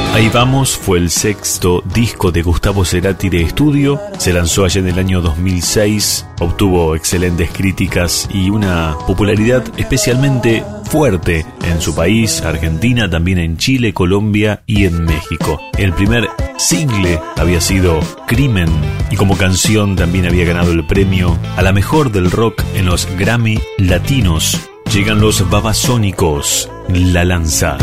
Ahí vamos fue el sexto disco de Gustavo Cerati de estudio. Se lanzó allá en el año 2006, obtuvo excelentes críticas y una popularidad especialmente fuerte en su país, Argentina, también en Chile, Colombia y en México. El primer single había sido Crimen y como canción también había ganado el premio a la mejor del rock en los Grammy Latinos. Llegan los Babasónicos, La Lanza.